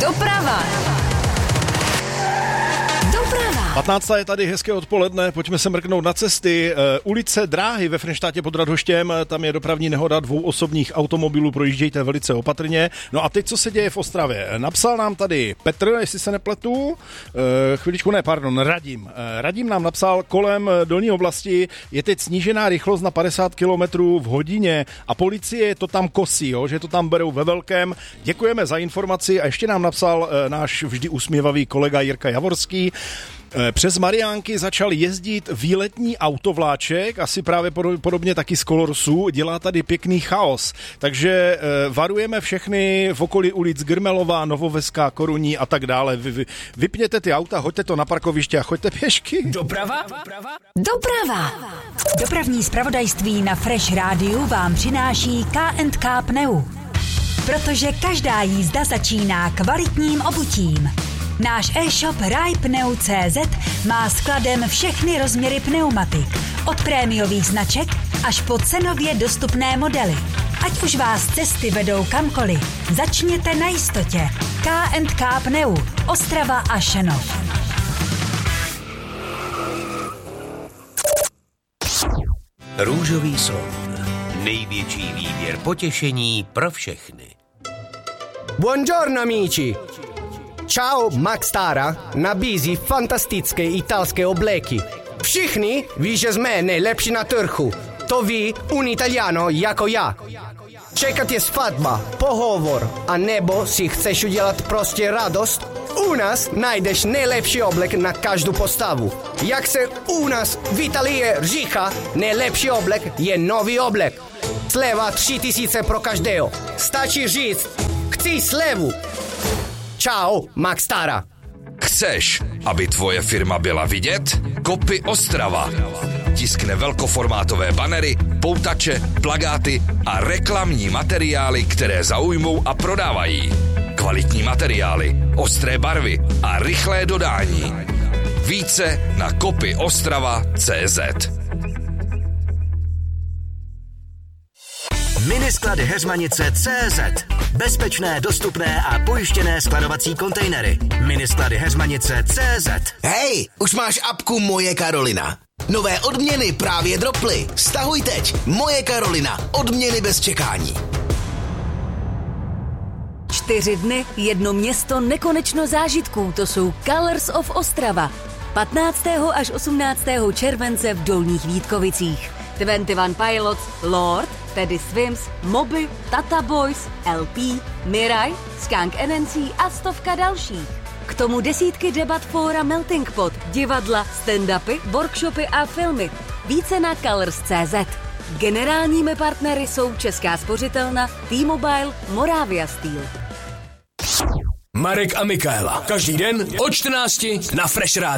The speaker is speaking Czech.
Doprava. 15. je tady, hezké odpoledne, pojďme se mrknout na cesty. Ulice Dráhy ve Frenštátě pod Radhoštěm, tam je dopravní nehoda 2 osobních automobilů, projíždějte velice opatrně. No a teď, co se děje v Ostravě? Napsal nám tady Petr, jestli se nepletu, Radim. Radim nám napsal, kolem Dolní oblasti je teď snížená rychlost na 50 km v hodině a policie to tam kosí, jo, že to tam berou ve velkém. Děkujeme za informaci a ještě nám napsal náš vždy usměvavý kolega Jirka Javorský. Přes Mariánky začal jezdit výletní autovláček, asi právě podobně taky z Kolorsu, dělá tady pěkný chaos, takže varujeme všechny v okolí ulic Grmelova, Novoveská, Koruní a tak dále. Vypněte ty auta, hoďte to na parkoviště a choďte pěšky. Doprava. Dopravní zpravodajství na Fresh Rádiu vám přináší K&K Pneu. Protože každá jízda začíná kvalitním obutím. Náš e-shop rajpneu.cz má skladem všechny rozměry pneumatik, od prémiových značek až po cenově dostupné modely. Ať už vás cesty vedou kamkoliv, začněte na jistotě. K&K Pneu, Ostrava a Šenov. Růžový slon. Největší výběr potěšení pro všechny. Buongiorno amici! Ciao, Max Tara nabízí fantastické italské obleky. Všichni ví, že jsme nejlepší na trhu. To ví un Italiano jako já. Čeká tě svatba, pohovor, a nebo si chceš udělat prostě radost? U nás najdeš nejlepší oblek na každou postavu. Jak se u nás v Italii říká, nejlepší oblek je nový oblek. Sleva 3000 pro každého. Stačí říct, chci slevu. Čau, Max Tara. Chceš, aby tvoje firma byla vidět? Kopy Ostrava. Tiskne velkoformátové banery, poutače, plakáty a reklamní materiály, které zaujmou a prodávají. Kvalitní materiály, ostré barvy a rychlé dodání. Více na kopyostrava.cz. Minisklady Heřmanice CZ. Bezpečné, dostupné a pojištěné skladovací kontejnery. Minisklady Heřmanice CZ. Hej, už máš apku Moje Karolina. Nové odměny právě droply. Stahuj teď. Moje Karolina. Odměny bez čekání. 4 dny, 1 město, nekonečno zážitků. To jsou Colors of Ostrava. 15. až 18. července v Dolních Vítkovicích. 21 Pilots, Lord, Teddy Swims, Moby, Tata Boys, LP, Mirai, Skunk NNC a stovka dalších. K tomu desítky debat, fóra, melting pot, divadla, stand-upy, workshopy a filmy. Více na Colors.cz. Generálními partnery jsou Česká spořitelna, T-Mobile, Moravia Steel. Marek a Michaela. Každý den od 14 na Fresh Rádiu.